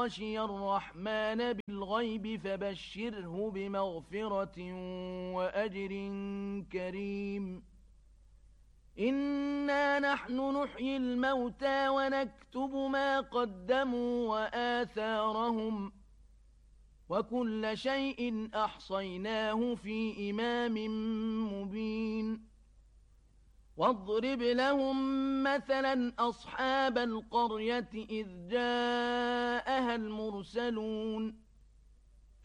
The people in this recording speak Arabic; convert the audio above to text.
خشي الرحمن بالغيب فبشره بمغفرة وأجر كريم. إنا نحن نحيي الموتى ونكتب ما قدموا وآثارهم وكل شيء أحصيناه في إمام مبين. واضرب لهم مثلا أصحاب القرية إذ جاءها المرسلون